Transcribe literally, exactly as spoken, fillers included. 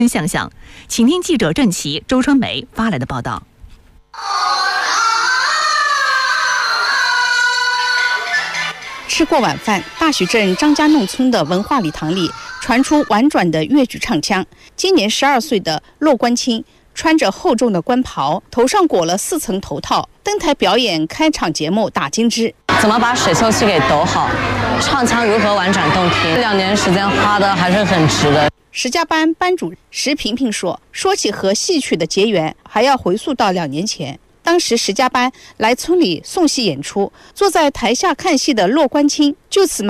想象，请听记者郑琦、周春梅发来的报道。 吃过晚饭，大许镇张家弄村的文化礼堂里传出婉转的粤剧唱腔。今年十二岁的骆冠清穿着厚重的官袍，头上裹了四层头套，登台表演开场节目打金枝。 怎么把水袖戏给抖好，唱腔如何婉转动听，两年时间花的还是很值的。 石家班班主石萍萍说，说起和戏曲的结缘，还要回溯到两年前。当时石家班来村里送戏演出，坐在台下看戏的骆冠清就此